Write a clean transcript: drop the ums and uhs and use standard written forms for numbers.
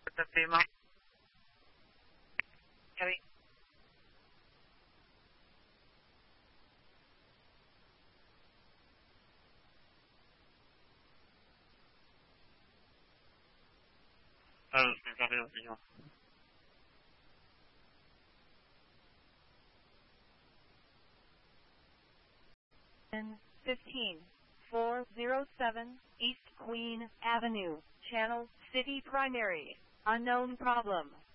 the FEMA. Heavy. Oh, 15407 East Queen Avenue, Channel City Primary. Unknown problem.